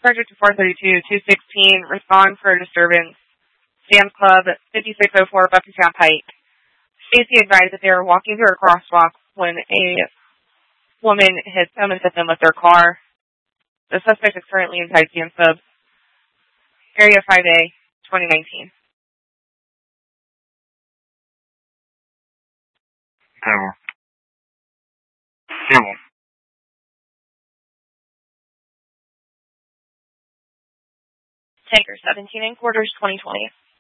Project 432-216, respond for a disturbance. Sam's Club, 5604 Buckingham Pike. Stacy advised that they were walking through a crosswalk when a woman hit them and hit them with their car. The suspect is currently inside Sam's Club. Area 5A, 2019. Tanker 17 and quarters 2020.